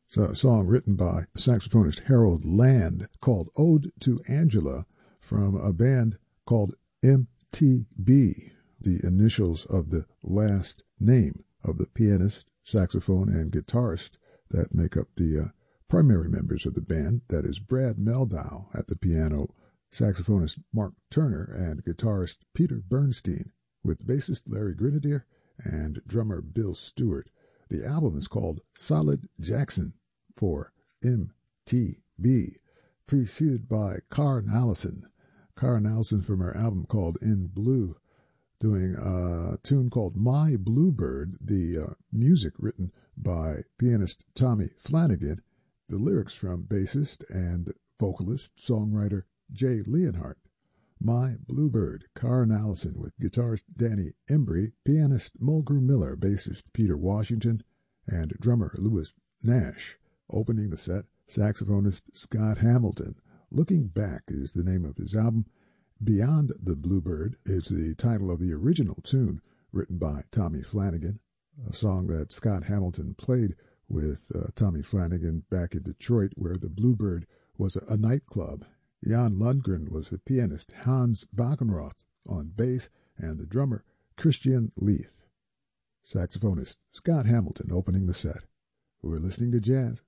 a song written by saxophonist Harold Land called Ode to Angela from a band called MTB, the initials of the last name of the pianist, saxophone, and guitarist that make up the primary members of the band. That is Brad Meldau at the piano, saxophonist Mark Turner, and guitarist Peter Bernstein, with bassist Larry Grenadier and drummer Bill Stewart. The album is called Solid Jackson for MTB, preceded by Karen Allison. Karen Allison from her album called In Blue, doing a tune called My Bluebird, the music written by pianist Tommy Flanagan, the lyrics from bassist and vocalist, songwriter Jay Leonhardt. My Bluebird, Karen Allison with guitarist Danny Embry, pianist Mulgrew Miller, bassist Peter Washington, and drummer Louis Nash. Opening the set, saxophonist Scott Hamilton. Looking Back is the name of his album. Beyond the Bluebird is the title of the original tune written by Tommy Flanagan, a song that Scott Hamilton played with Tommy Flanagan back in Detroit, where the Bluebird was a nightclub. Jan Lundgren was the pianist, Hans Backenroth on bass, and the drummer Christian Leith. Saxophonist Scott Hamilton opening the set. We're listening to jazz